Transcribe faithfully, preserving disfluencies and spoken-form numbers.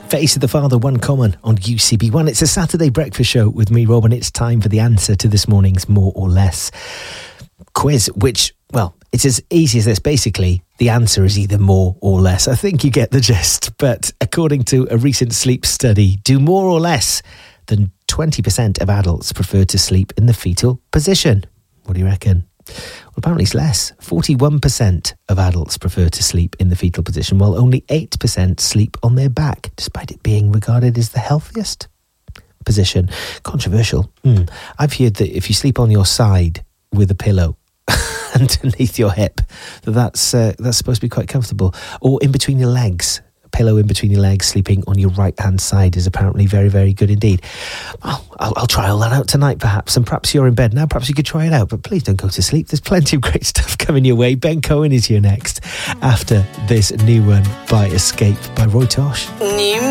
Face of the Father, One Common on U C B one. It's a Saturday breakfast show with me, Rob, and it's time for the answer to this morning's More or Less quiz, which, well, it's as easy as this. Basically, the answer is either more or less. I think you get the gist. But according to a recent sleep study, do more or less than twenty percent of adults prefer to sleep in the fetal position? What do you reckon? Well, apparently it's less. forty-one percent of adults prefer to sleep in the fetal position, while only eight percent sleep on their back, despite it being regarded as the healthiest position. Controversial. Mm. I've heard that if you sleep on your side with a pillow underneath your hip, that that's, uh, that's supposed to be quite comfortable. Or in between your legs. A pillow in between your legs, sleeping on your right-hand side is apparently very, very good indeed. Well, I'll, I'll try all that out tonight, perhaps. And perhaps you're in bed now. Perhaps you could try it out. But please don't go to sleep. There's plenty of great stuff coming your way. Ben Cohen is here next after this new one by Escape by Roy Tosh. New